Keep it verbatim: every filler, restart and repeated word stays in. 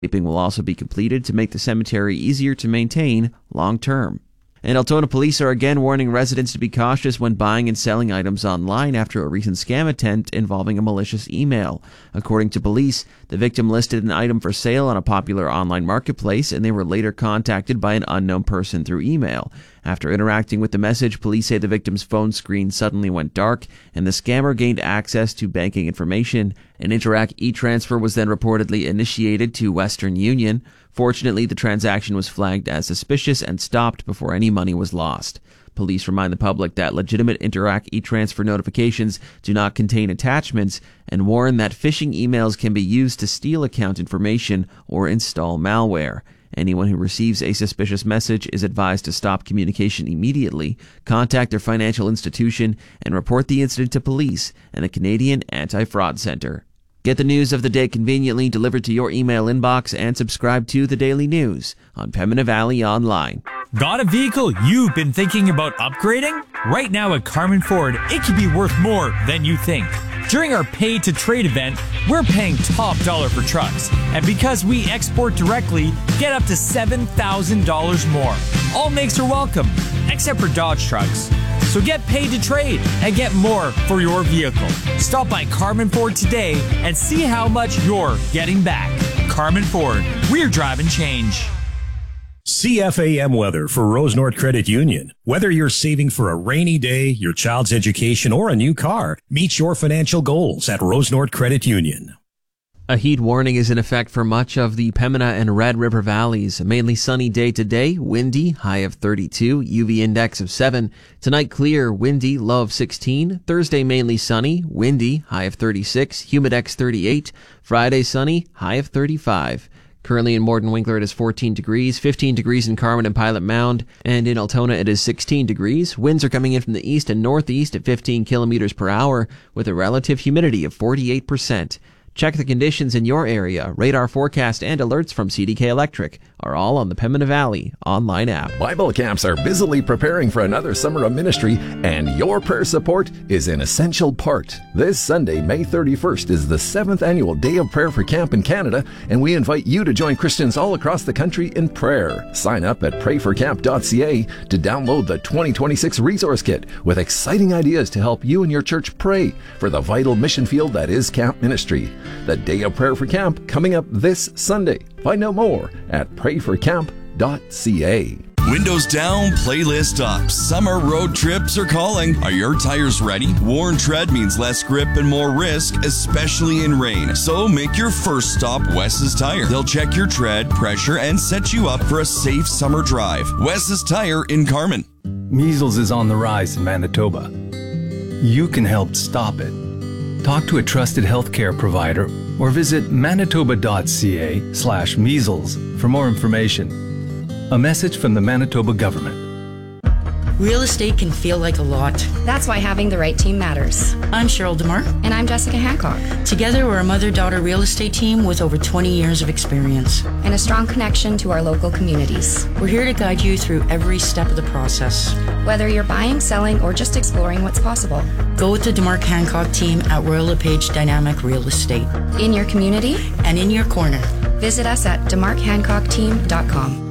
Landscaping will also be completed to make the cemetery easier to maintain long term. And Altona police are again warning residents to be cautious when buying and selling items online after a recent scam attempt involving a malicious email. According to police, the victim listed an item for sale on a popular online marketplace, and they were later contacted by an unknown person through email. After interacting with the message, police say the victim's phone screen suddenly went dark, and the scammer gained access to banking information. An Interac e-transfer was then reportedly initiated to Western Union. Fortunately, the transaction was flagged as suspicious and stopped before any money was lost. Police remind the public that legitimate Interac e-transfer notifications do not contain attachments and warn that phishing emails can be used to steal account information or install malware. Anyone who receives a suspicious message is advised to stop communication immediately, contact their financial institution, and report the incident to police and the Canadian Anti-Fraud Centre. Get the news of the day conveniently delivered to your email inbox and subscribe to The Daily News on Pembina Valley Online. Got a vehicle you've been thinking about upgrading? Right now at Carman Ford, it could be worth more than you think. During our Pay to Trade event, we're paying top dollar for trucks. And because we export directly, get up to seven thousand dollars more. All makes are welcome, except for Dodge trucks. So get paid to trade and get more for your vehicle. Stop by Carman Ford today and see how much you're getting back. Carman Ford, we're driving change. C F A M weather for Rose North Credit Union. Whether you're saving for a rainy day, your child's education, or a new car, meet your financial goals at Rose North Credit Union. A heat warning is in effect for much of the Pembina and Red River valleys. A mainly sunny day today, windy, high of thirty-two, U V index of seven. Tonight clear, windy, low of sixteen. Thursday mainly sunny, windy, high of thirty-six, humidex thirty-eight. Friday sunny, high of thirty-five. Currently in Morden Winkler it is fourteen degrees, fifteen degrees in Carman and Pilot Mound, and in Altona it is sixteen degrees. Winds are coming in from the east and northeast at fifteen kilometers per hour with a relative humidity of forty-eight percent. Check the conditions in your area. Radar forecast and alerts from C D K Electric are all on the Pembina Valley online app. Bible camps are busily preparing for another summer of ministry, and your prayer support is an essential part. This Sunday, May thirty-first, is the seventh annual Day of Prayer for Camp in Canada, and we invite you to join Christians all across the country in prayer. Sign up at pray for camp dot c a to download the twenty twenty-six resource kit with exciting ideas to help you and your church pray for the vital mission field that is camp ministry. The Day of Prayer for Camp coming up this Sunday. Find out more at pray for camp dot c a. Windows down, playlist up. Summer road trips are calling. Are your tires ready? Worn tread means less grip and more risk, especially in rain. So make your first stop Wes's Tire. They'll check your tread, pressure, and set you up for a safe summer drive. Wes's Tire in Carman. Measles is on the rise in Manitoba. You can help stop it. Talk to a trusted healthcare provider or visit manitoba dot c a slash measles for more information. A message from the Manitoba government. Real estate can feel like a lot. That's why having the right team matters. I'm Cheryl DeMar. And I'm Jessica Hancock. Together, we're a mother-daughter real estate team with over twenty years of experience. And a strong connection to our local communities. We're here to guide you through every step of the process. Whether you're buying, selling, or just exploring what's possible. Go with the DeMar Hancock team at Royal LePage Dynamic Real Estate. In your community. And in your corner. Visit us at demarc hancock team dot com.